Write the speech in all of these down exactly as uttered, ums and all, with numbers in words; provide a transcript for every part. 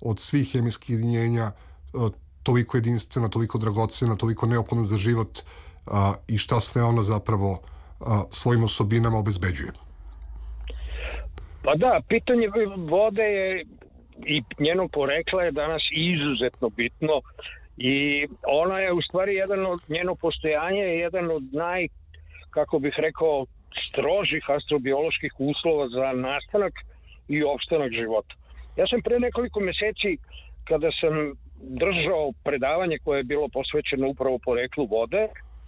od svih hemijskih jedinjenja toliko jedinstvena, toliko dragocena, toliko neophodna za život i šta sve ona zapravo svojim osobinama obezbeđuje? Pa da, pitanje vode je i njeno porekla je danas izuzetno bitno i ona je u stvari jedan od, njeno postojanje je jedan od naj, kako bih rekao, strožih astrobioloških uslova za nastanak i opstanak života. Ja sam pre nekoliko meseci, kada sam držao predavanje koje je bilo posvećeno upravo poreklu vode,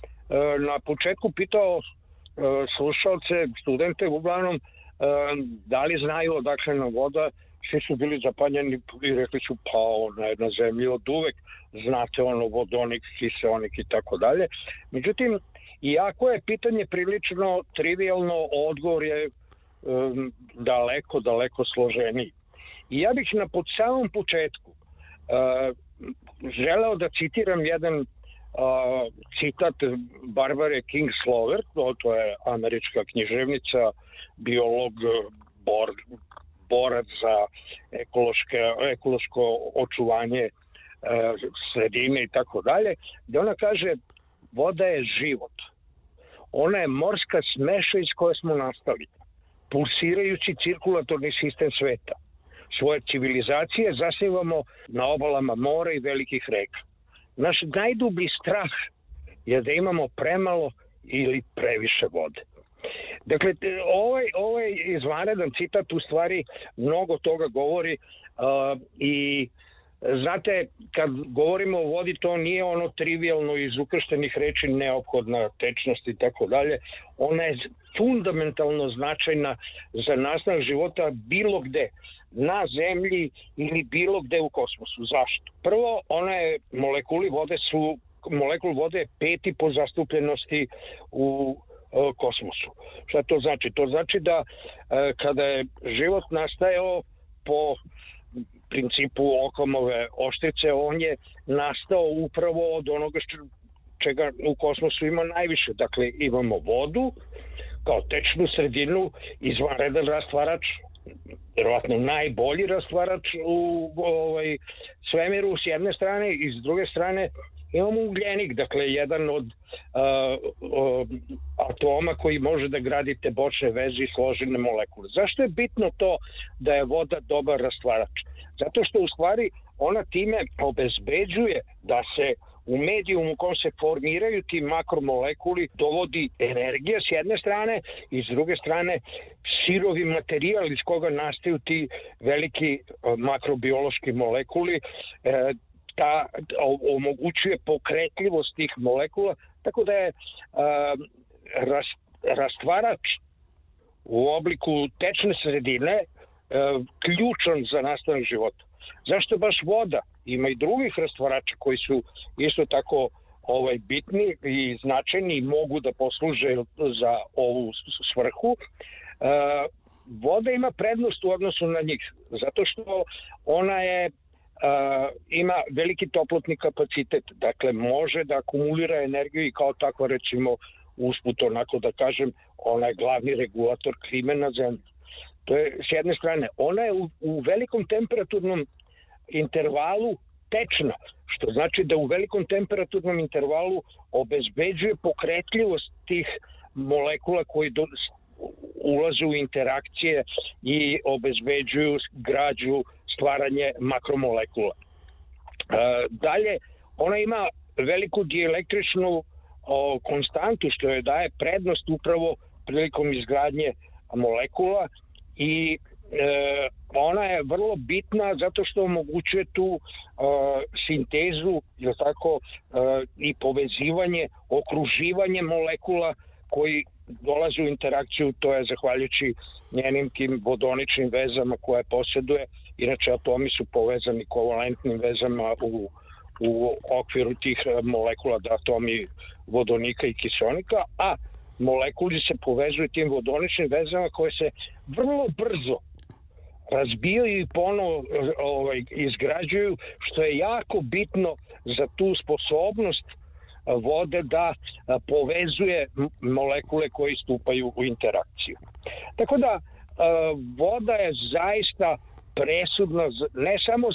na početku pitao slušalce, studente uglavnom, da li znaju odakle nam voda. Svi su bili zapanjeni i rekli su pa ona je na zemlji od uvek, znate ono vodonik, kiseonik i tako dalje. Međutim, iako je pitanje prilično trivialno, odgovor je um, daleko, daleko složeniji. I ja bih na pod samom početku uh, želeo da citiram jedan uh, citat Barbare Kingsolver, to je američka književnica, biolog, bor, borac za ekološke, ekološko očuvanje uh, sredine i tako dalje, gde ona kaže voda je život. Ona je morska smeša iz koje smo nastali, pulsirajući cirkulatorni sistem sveta. Svoje civilizacije zasnivamo na obalama mora i velikih reka. Naš najdublji strah je da imamo premalo ili previše vode. Dakle, ovaj, ovaj izvanredan citat u stvari mnogo toga govori uh, i znate, kad govorimo o vodi, to nije ono trivialno iz ukrštenih reči neophodna tečnost i tako dalje. Ona je fundamentalno značajna za nastanak života bilo gde, na zemlji ili bilo gde u kosmosu. Zašto? Prvo, ona je, molekuli vode su, molekul vode je peti po zastupljenosti u e, kosmosu. Šta to znači? To znači da e, kada je život nastajao po principu Okamove oštrice, on je nastao upravo od onoga što, čega u kosmosu ima najviše. Dakle, imamo vodu kao tečnu sredinu, izvanredan rastvarač, vjerovatno najbolji rastvarač u ovaj, svemiru s jedne strane i s druge strane imamo ugljenik, dakle jedan od uh, uh, atoma koji može da gradi te bočne veze i složene molekule. Zašto je bitno to da je voda dobar rastvarač? Zato što u stvari ona time obezbeđuje da se u medijumu u kom se formiraju ti makromolekuli dovodi energija s jedne strane i s druge strane sirovi materijal iz koga nastaju ti veliki makrobiološki molekuli, e, ta, omogućuje pokretljivost tih molekula, tako da je a, ras, rastvarač u obliku tečne sredine a, ključan za nastanak života. Zašto baš voda? Ima i drugih rastvarača koji su isto tako ovaj, bitni i značajni i mogu da posluže za ovu svrhu. A, voda ima prednost u odnosu na njih, zato što ona je Uh, ima veliki toplotni kapacitet, dakle može da akumulira energiju i kao takva, recimo, usput onako da kažem, ona je glavni regulator klime na zemlji. To je s jedne strane. Ona je u, u velikom temperaturnom intervalu tečna, što znači da u velikom temperaturnom intervalu obezbeđuje pokretljivost tih molekula koji do, ulaze u interakcije i obezbeđuju građu, stvaranje makromolekula. E, dalje, ona ima veliku dielektričnu o, konstantu, što je daje prednost upravo prilikom izgradnje molekula i e, ona je vrlo bitna zato što omogućuje tu e, sintezu, je tako, e, i povezivanje, okruživanje molekula koji dolaze u interakciju, to je zahvaljujući njenim tim vodoničnim vezama koje posjeduje. Inače, atomi su povezani kovalentnim vezama u, u okviru tih molekula, da atomi vodonika i kiseonika, a molekuli se povezuju tim vodoničnim vezama koje se vrlo brzo razbijaju i ponovo ovaj, izgrađuju, što je jako bitno za tu sposobnost vode da povezuje molekule koji stupaju u interakciju. Tako da voda je zaista presudna ne samo